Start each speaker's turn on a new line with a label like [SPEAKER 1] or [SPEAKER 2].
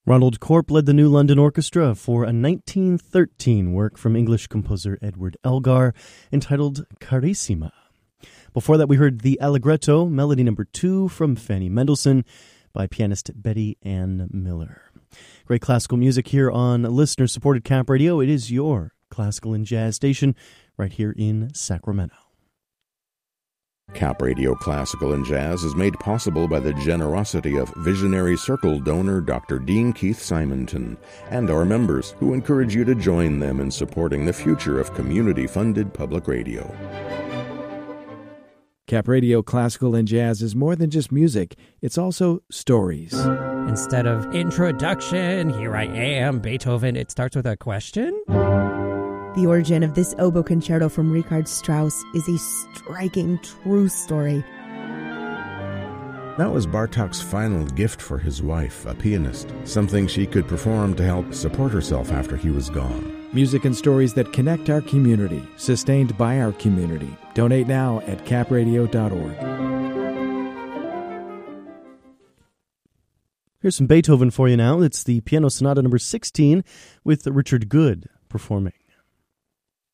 [SPEAKER 1] Ronald Corp led the New London Orchestra for a 1913 work from English composer Edward Elgar entitled Carissima. Before that, we heard the Allegretto, Melody No. 2 from Fanny Mendelssohn by pianist Betty Ann Miller. Great classical music here on listener-supported Cap Radio. It is your classical and jazz station right here in Sacramento.
[SPEAKER 2] Cap Radio Classical and Jazz is made possible by the generosity of visionary Circle donor Dr. Dean Keith Simonton and our members, who encourage you to join them in supporting the future of community-funded public radio.
[SPEAKER 3] Cap Radio Classical and Jazz is more than just music. It's also stories.
[SPEAKER 4] Instead of introduction, here I am, Beethoven, it starts with a question.
[SPEAKER 5] The origin of this oboe concerto from Richard Strauss is a striking, true story.
[SPEAKER 2] That was Bartók's final gift for his wife, a pianist, something she could perform to help support herself after he was gone.
[SPEAKER 3] Music and stories that connect our community, sustained by our community. Donate now at capradio.org.
[SPEAKER 1] Here's some Beethoven for you now. It's the Piano Sonata No. 16 with Richard Good performing.